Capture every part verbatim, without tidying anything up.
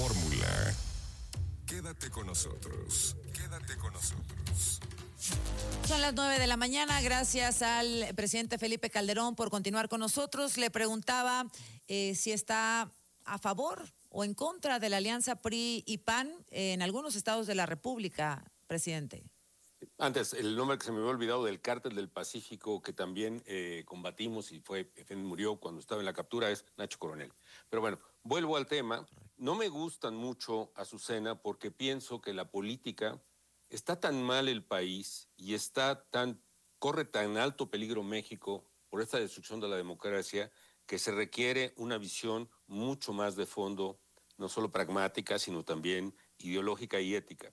fórmula. Quédate con nosotros. Quédate con nosotros. Son las nueve de la mañana. Gracias al presidente Felipe Calderón por continuar con nosotros. Le preguntaba eh, si está a favor o en contra de la alianza P R I y P A N en algunos estados de la República, presidente. Antes, el nombre que se me había olvidado del Cártel del Pacífico, que también eh, combatimos y fue murió cuando estaba en la captura, es Nacho Coronel. Pero bueno, vuelvo al tema. No me gustan mucho Azucena porque pienso que la política está tan mal el país y está tan corre tan alto peligro México por esta destrucción de la democracia que se requiere una visión mucho más de fondo, no solo pragmática, sino también ideológica y ética.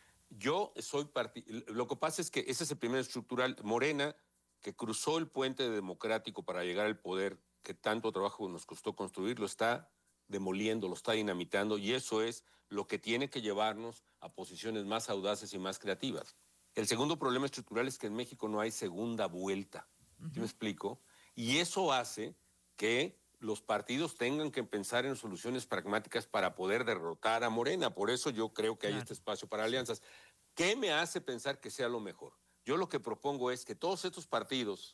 Yo soy parte, lo que pasa es que ese es el primer estructural. Morena, que cruzó el puente democrático para llegar al poder que tanto trabajo nos costó construir, lo está demoliendo, lo está dinamitando, y eso es lo que tiene que llevarnos a posiciones más audaces y más creativas. El segundo problema estructural es que en México no hay segunda vuelta. ¿Sí uh-huh. me explico? Y eso hace que los partidos tengan que pensar en soluciones pragmáticas para poder derrotar a Morena. Por eso yo creo que hay claro. este espacio para alianzas. ¿Qué me hace pensar que sea lo mejor? Yo lo que propongo es que todos estos partidos,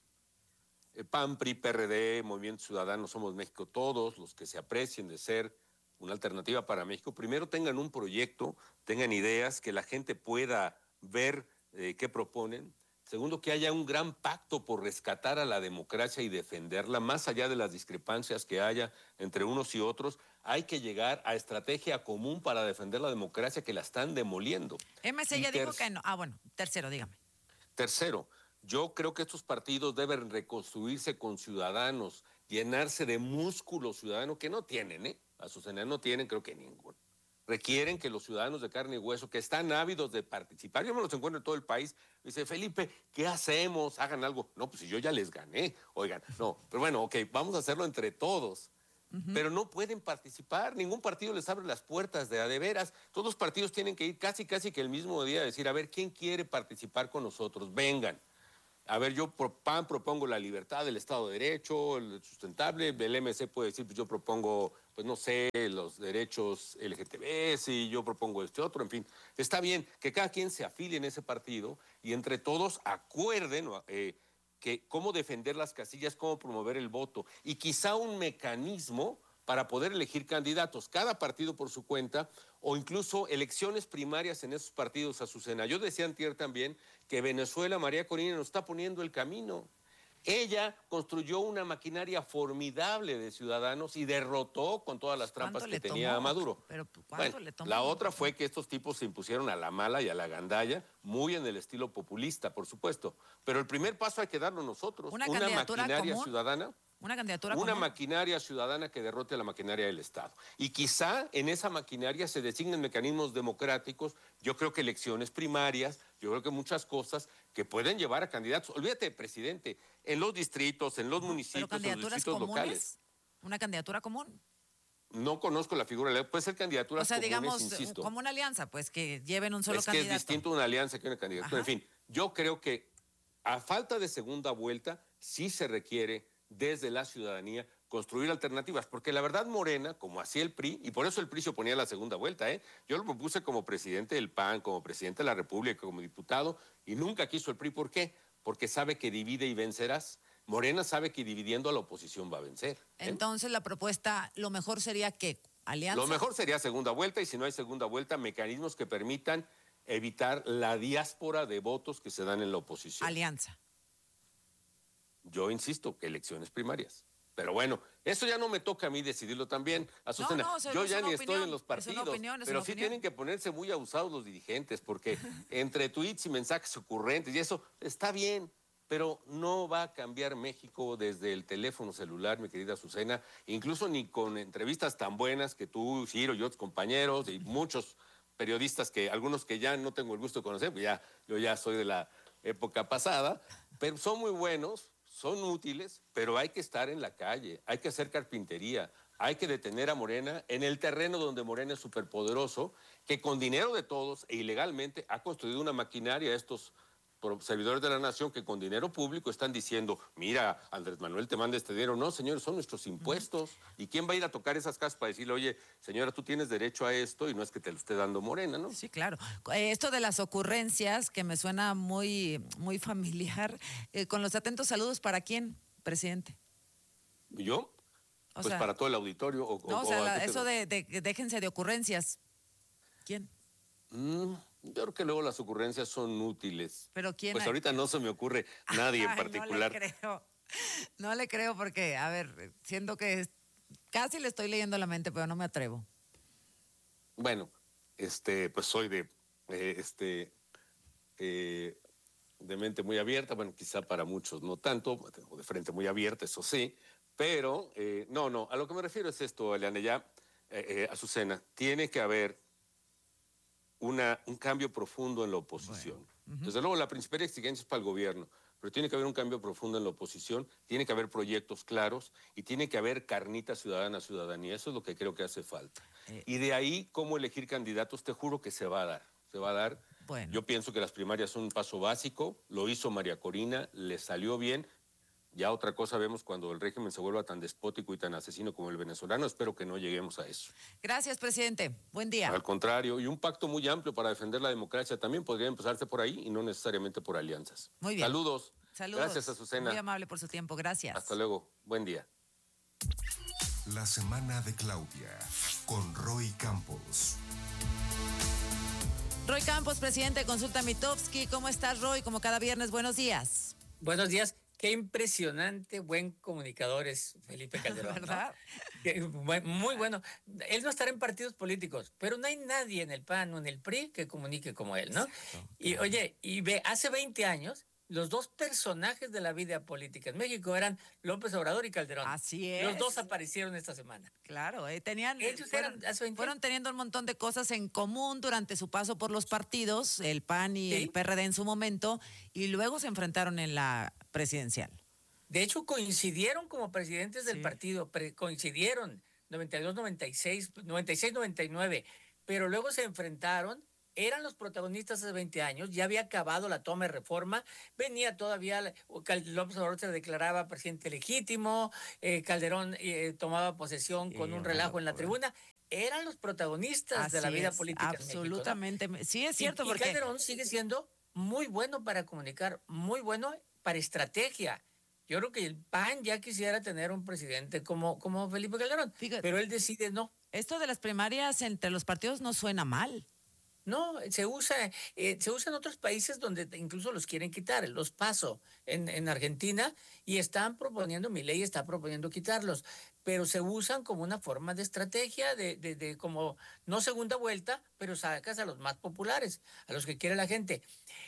P A N, P R I, P R D, Movimiento Ciudadano, Somos México, todos los que se aprecien de ser una alternativa para México, primero tengan un proyecto, tengan ideas, que la gente pueda ver eh, qué proponen. Segundo, que haya un gran pacto por rescatar a la democracia y defenderla, más allá de las discrepancias que haya entre unos y otros. Hay que llegar a estrategia común para defender la democracia, que la están demoliendo. M C ya dijo que no. Ah, bueno, tercero, dígame. Tercero, yo creo que estos partidos deben reconstruirse con ciudadanos, llenarse de músculo ciudadano que no tienen, ¿eh? Azucena no tienen, creo que ninguno. Requieren que los ciudadanos de carne y hueso, que están ávidos de participar, yo me los encuentro en todo el país, dice, Felipe, ¿qué hacemos? Hagan algo. No, pues si yo ya les gané, oigan, no, pero bueno, ok, vamos a hacerlo entre todos. Uh-huh. Pero no pueden participar, ningún partido les abre las puertas de a de veras. Todos los partidos tienen que ir casi, casi que el mismo día a decir, a ver, ¿quién quiere participar con nosotros? Vengan. A ver, yo por P A N propongo la libertad, el Estado de Derecho, el sustentable. El M C puede decir, pues yo propongo, pues no sé, los derechos L G T B, y yo propongo este otro, en fin. Está bien que cada quien se afilie en ese partido y entre todos acuerden eh, que cómo defender las casillas, cómo promover el voto y quizá un mecanismo para poder elegir candidatos, cada partido por su cuenta, o incluso elecciones primarias en esos partidos, Azucena. Yo decía antier también que Venezuela, María Corina, nos está poniendo el camino. Ella construyó una maquinaria formidable de ciudadanos y derrotó con todas las trampas que tenía a Maduro. Pero ¿cuánto bueno, le tomó? La otra fue que estos tipos se impusieron a la mala y a la gandalla, muy en el estilo populista, por supuesto. Pero el primer paso hay que darlo nosotros. Una, una maquinaria común? ciudadana. Una candidatura Una común. maquinaria ciudadana que derrote a la maquinaria del Estado. Y quizá en esa maquinaria se designen mecanismos democráticos, yo creo que elecciones primarias, yo creo que muchas cosas que pueden llevar a candidatos. Olvídate, presidente, en los distritos, en los no, municipios, en los distritos comunes, locales. ¿Una candidatura común? No conozco la figura, puede ser candidaturas o sea, comunes, digamos, insisto. Como una alianza, pues que lleven un solo es candidato. Es que es distinto una alianza que una candidatura. Ajá. En fin, yo creo que a falta de segunda vuelta sí se requiere desde la ciudadanía construir alternativas, porque la verdad Morena, como hacía el P R I, y por eso el P R I se oponía a la segunda vuelta, ¿eh? Yo lo propuse como presidente del P A N, como presidente de la República, como diputado, y nunca quiso el P R I. ¿Por qué? Porque sabe que divide y vencerás. Morena sabe que dividiendo a la oposición va a vencer. ¿eh? Entonces la propuesta, lo mejor sería que alianza. Lo mejor sería segunda vuelta, y si no hay segunda vuelta, mecanismos que permitan evitar la diáspora de votos que se dan en la oposición. Alianza. Yo insisto, que elecciones primarias. Pero bueno, eso ya no me toca a mí decidirlo también, Azucena. No, no, yo ya ni opinión, estoy en los partidos, opinión, pero sí opinión. tienen que ponerse muy abusados los dirigentes, porque entre tweets y mensajes ocurrentes y eso está bien, pero no va a cambiar México desde el teléfono celular, mi querida Azucena, incluso ni con entrevistas tan buenas que tú, Ciro y otros compañeros y muchos periodistas, que algunos que ya no tengo el gusto de conocer, pues ya, yo ya soy de la época pasada, pero son muy buenos, son útiles, pero hay que estar en la calle, hay que hacer carpintería, hay que detener a Morena en el terreno donde Morena es superpoderoso, que con dinero de todos e ilegalmente ha construido una maquinaria, estos servidores de la nación que con dinero público están diciendo, mira, Andrés Manuel te manda este dinero. No, señores, son nuestros impuestos. Uh-huh. ¿Y quién va a ir a tocar esas casas para decirle, oye, señora, tú tienes derecho a esto y no es que te lo esté dando Morena, ¿no? Sí, claro. Eh, esto de las ocurrencias, que me suena muy, muy familiar, eh, con los atentos saludos, ¿para quién, presidente? ¿Yo? O pues sea, para todo el auditorio. O, no, o, o sea, o la, eso de, de, de déjense de ocurrencias. ¿Quién? Mm. Yo creo que luego las ocurrencias son útiles. ¿Pero quién? Pues hay? ahorita no se me ocurre nadie en particular. No le creo. No le creo porque, a ver, siento que casi le estoy leyendo la mente, pero no me atrevo. Bueno, este, pues soy de, eh, este, eh, de mente muy abierta. Bueno, quizá para muchos no tanto, o de frente muy abierta, eso sí. Pero, eh, no, no, a lo que me refiero es esto, Eliane, ya, eh, eh, Azucena, tiene que haber Una, un cambio profundo en la oposición. Bueno, uh-huh. Desde luego, la principal exigencia es para el gobierno, pero tiene que haber un cambio profundo en la oposición, tiene que haber proyectos claros y tiene que haber carnita ciudadana, ciudadanía. Eso es lo que creo que hace falta. Eh, y de ahí, cómo elegir candidatos, te juro que se va a dar. Se va a dar. Bueno. Yo pienso que las primarias son un paso básico, lo hizo María Corina, le salió bien. Ya otra cosa vemos cuando el régimen se vuelva tan despótico y tan asesino como el venezolano. Espero que no lleguemos a eso. Gracias, presidente. Buen día. Al contrario, y un pacto muy amplio para defender la democracia también podría empezarse por ahí y no necesariamente por alianzas. Muy bien. Saludos. Saludos. Gracias, Azucena. Muy amable por su tiempo. Gracias. Hasta luego. Buen día. La semana de Claudia con Roy Campos. Roy Campos, presidente de Consulta Mitofsky. ¿Cómo estás, Roy? Como cada viernes, buenos días. Buenos días. Qué impresionante, buen comunicador es Felipe Calderón, ¿verdad? ¿No? Muy bueno. Él no estará en partidos políticos, pero no hay nadie en el P A N o en el P R I que comunique como él, ¿no? Exacto, y claro. Oye, y ve, hace veinte años, los dos personajes de la vida política en México eran López Obrador y Calderón. Así es. Los dos aparecieron esta semana. Claro, eh, tenían, Ellos fueron, eran, hace veinte fueron teniendo un montón de cosas en común durante su paso por los partidos, el P A N y ¿sí? el P R D en su momento, y luego se enfrentaron en la presidencial. De hecho, coincidieron como presidentes del sí. partido, pre- coincidieron noventa y dos, noventa y seis, noventa y seis, noventa y nueve, pero luego se enfrentaron, eran los protagonistas hace veinte años, ya había acabado la toma de reforma, venía todavía, López Obrador se declaraba presidente legítimo, eh, Calderón eh, tomaba posesión con y un relajo en la tribuna. Eran los protagonistas Así de la vida es, política absolutamente. en México, ¿no? Sí, es cierto. Y, porque... y Calderón sigue siendo muy bueno para comunicar, muy bueno para estrategia. Yo creo que el P A N ya quisiera tener un presidente como, como Felipe Calderón, Fíjate, pero él decide no. Esto de las primarias entre los partidos no suena mal. No, se usa, eh, se usa en otros países donde incluso los quieren quitar, los paso en, en Argentina y están proponiendo, mi ley está proponiendo quitarlos, pero se usan como una forma de estrategia, de, de, de como no segunda vuelta, pero sacas a los más populares, a los que quiere la gente.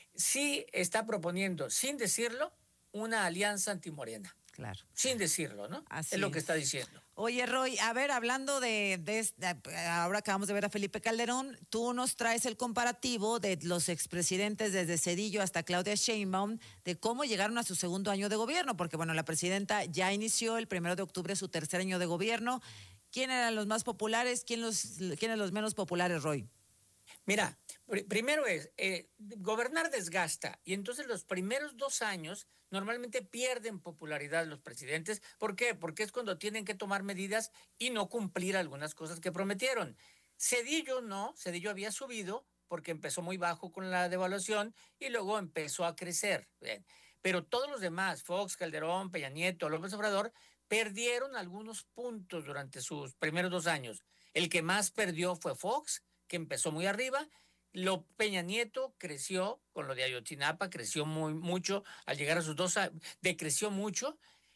Sí está proponiendo, sin decirlo, una alianza antimorena. Claro. Sin decirlo, ¿no? Así es lo es. que está diciendo. Oye, Roy, a ver, hablando de, de, de, ahora acabamos de ver a Felipe Calderón, tú nos traes el comparativo de los expresidentes desde Zedillo hasta Claudia Sheinbaum, de cómo llegaron a su segundo año de gobierno, porque bueno, la presidenta ya inició el primero de octubre su tercer año de gobierno. ¿Quién eran los más populares? ¿Quién los, quiénes los menos populares, Roy? Mira, pr- primero es, eh, gobernar desgasta, y entonces los primeros dos años normalmente pierden popularidad los presidentes. ¿Por qué? Porque es cuando tienen que tomar medidas y no cumplir algunas cosas que prometieron. Zedillo no, Zedillo había subido porque empezó muy bajo con la devaluación y luego empezó a crecer. Bien. Pero todos los demás, Fox, Calderón, Peña Nieto, López Obrador, perdieron algunos puntos durante sus primeros dos años. El que más perdió fue Fox, que empezó muy arriba. Lo Peña Nieto creció con lo de Ayotzinapa, creció muy mucho al llegar a sus dos años, decreció mucho,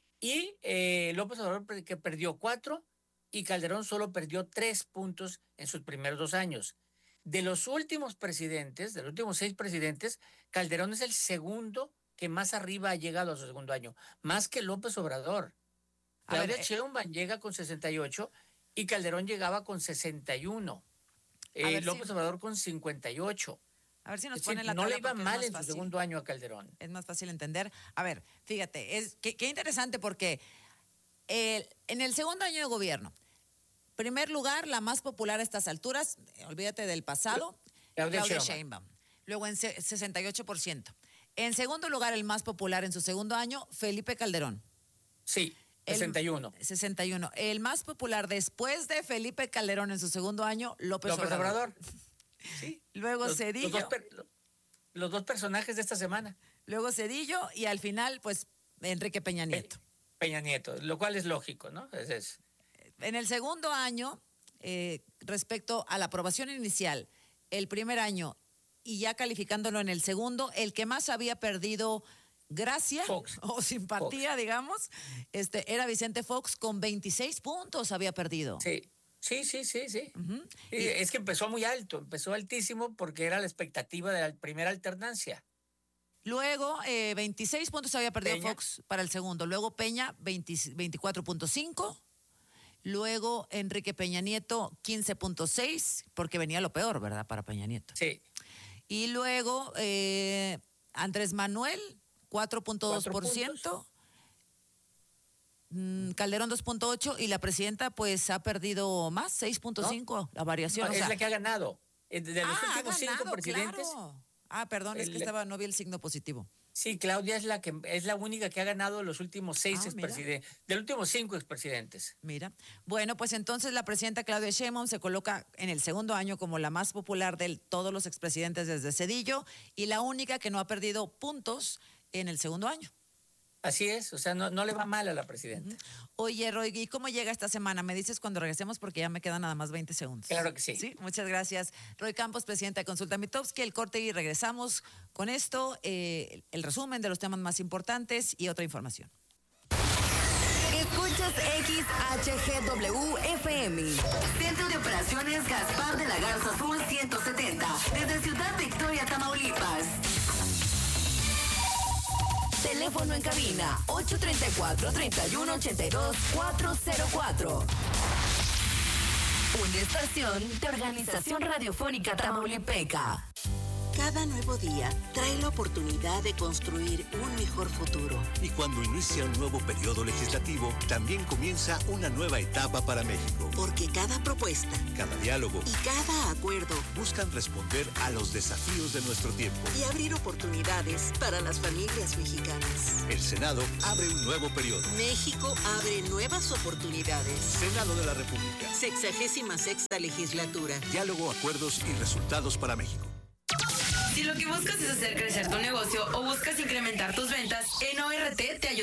y eh, López Obrador que perdió cuatro y Calderón solo perdió tres puntos en sus primeros dos años. De los últimos presidentes, de los últimos seis presidentes, Calderón es el segundo que más arriba ha llegado a su segundo año, más que López Obrador. Claudia Sheinbaum llega con sesenta y ocho y Calderón llegaba con sesenta y uno. Eh, López si, Obrador con cincuenta y ocho. A ver si nos es pone decir, la no le iba mal en fácil. su segundo año a Calderón. Es más fácil entender. A ver, fíjate, es qué, qué interesante porque el, en el segundo año de gobierno, primer lugar, la más popular a estas alturas, olvídate del pasado, Claudia Claudia Sheinbaum. Sheinbaum. Luego en sesenta y ocho por ciento. En segundo lugar, el más popular en su segundo año, Felipe Calderón. Sí, sesenta y uno. El, sesenta y uno. El más popular después de Felipe Calderón en su segundo año, López, López Obrador. Obrador. Sí. Luego Los, Cedillo. Los dos, per, los dos personajes de esta semana. Luego Cedillo y al final, pues, Enrique Peña Nieto. Peña Nieto, lo cual es lógico, ¿no? Es, es. En el segundo año, eh, respecto a la aprobación inicial, el primer año y ya calificándolo en el segundo, el que más había perdido gracia Fox. o simpatía, Fox. digamos, este, era Vicente Fox, con veintiséis puntos había perdido. Sí. Sí, sí, sí, sí. Uh-huh. sí y, es que empezó muy alto, empezó altísimo porque era la expectativa de la primera alternancia. Luego, eh, veintiséis puntos había perdido Peña. Fox para el segundo. Luego Peña, veinticuatro punto cinco. Luego Enrique Peña Nieto, quince punto seis, porque venía lo peor, ¿verdad? Para Peña Nieto. Sí. Y luego eh, Andrés Manuel, cuatro punto dos por ciento. Calderón dos punto ocho y la presidenta pues ha perdido más, seis punto cinco, ¿no? La variación. No, o es sea, la que ha ganado. De los ah, últimos ha ganado, cinco presidentes. Claro. Ah, perdón, es que el, estaba, no vi el signo positivo. Sí, Claudia es la que es la única que ha ganado los últimos seis ah, expresidentes, de los últimos cinco expresidentes. Mira, bueno, pues entonces la presidenta Claudia Sheinbaum se coloca en el segundo año como la más popular de todos los expresidentes desde Cedillo y la única que no ha perdido puntos en el segundo año. Así es, o sea, no, no le va mal a la presidenta. Oye, Roy, ¿y cómo llega esta semana? Me dices cuando regresemos porque ya me quedan nada más veinte segundos. Claro que sí. Sí, muchas gracias. Roy Campos, presidente de Consulta Mitofsky, el corte y regresamos con esto, eh, el resumen de los temas más importantes y otra información. Escuchas X H G W F M. Centro de Operaciones Gaspar de la Garza Azul ciento setenta. Desde Ciudad Victoria, Tamaulipas. Teléfono en cabina ocho tres cuatro, tres uno ocho dos, cuatro cero cuatro. Una estación de Organización Radiofónica Tamaulipeca. Cada nuevo día trae la oportunidad de construir un mejor futuro. Y cuando inicia un nuevo periodo legislativo, también comienza una nueva etapa para México. Porque cada propuesta, cada diálogo y cada acuerdo buscan responder a los desafíos de nuestro tiempo y abrir oportunidades para las familias mexicanas. El Senado abre un nuevo periodo. México abre nuevas oportunidades. Senado de la República. Sexagésima sexta legislatura. Diálogo, acuerdos y resultados para México. Si lo que buscas es hacer crecer tu negocio o buscas incrementar tus ventas, en O R T te ayuda.